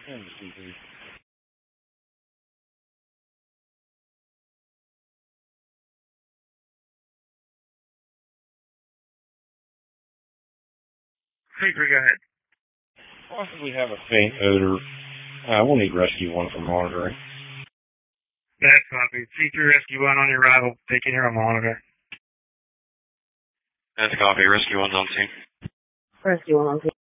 And C3. C3, go ahead. Possibly have a faint odor. We'll need Rescue 1 for monitoring. That's copy. C3 Rescue 1 on your arrival. Taking your monitor. That's copy. Rescue 1's on scene. Rescue 1 on scene.